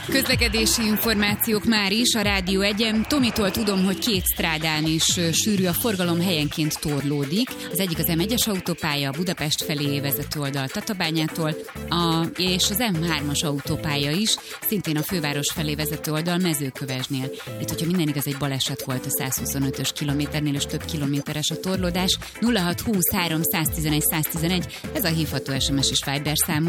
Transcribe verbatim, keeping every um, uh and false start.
Közlekedési információk már is a Rádió egyen. Tomitól tudom, hogy két strádán is sűrű a forgalom, helyenként torlódik. Az egyik az em egyes autópálya, Budapest felé vezető oldal Tatabányától, a, és az em hármas autópálya is, szintén a főváros felé vezető oldal Mezőkövesdnél. Itt, hogyha minden igaz, egy baleset volt a százhuszonötös kilométernél, és több kilométeres a torlódás. nulla hat húsz három száztizenegy száztizenegy, ez a hívható es em es és Viber számunk.